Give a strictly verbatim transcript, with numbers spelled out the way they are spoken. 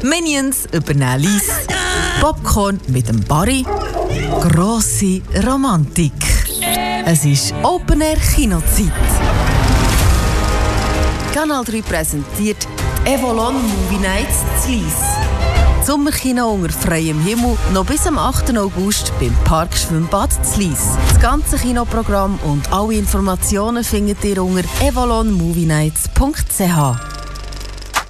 Minions übernehmen Lies, Popcorn mit dem Barry, grosse Romantik. Es ist Open Air Kinozeit. Kanal drei präsentiert die Evolon Movie Nights zu Lies. Sommerkino unter freiem Himmel noch bis am achten August beim Parkschwimmbad zu Lies. Das ganze Kinoprogramm und alle Informationen findet ihr unter evolon movie nights punkt c h.